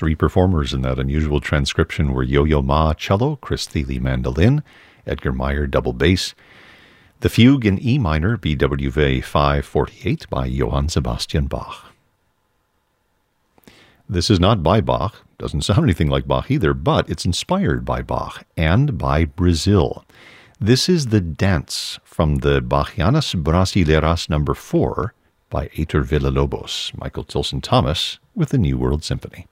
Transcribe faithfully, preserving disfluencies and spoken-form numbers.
Three performers in that unusual transcription were Yo-Yo Ma cello, Chris Thile mandolin, Edgar Meyer double bass, the Fugue in E minor, B W V five forty-eight by Johann Sebastian Bach. This is not by Bach, doesn't sound anything like Bach either, but it's inspired by Bach and by Brazil. This is the dance from the Bachianas Brasileiras number four by Heitor Villa-Lobos, Michael Tilson Thomas with the New World Symphony.